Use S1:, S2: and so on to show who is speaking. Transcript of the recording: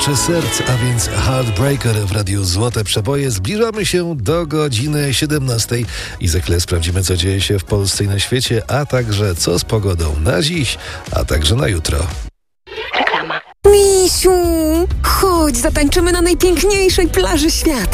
S1: Rozpaczy serc, a więc Heartbreaker w Radiu Złote Przeboje. Zbliżamy się do godziny 17 i za chwilę sprawdzimy, co dzieje się w Polsce i na świecie, a także co z pogodą na dziś, a także na jutro.
S2: Reklama. Misiu, chodź, zatańczymy na najpiękniejszej plaży świata.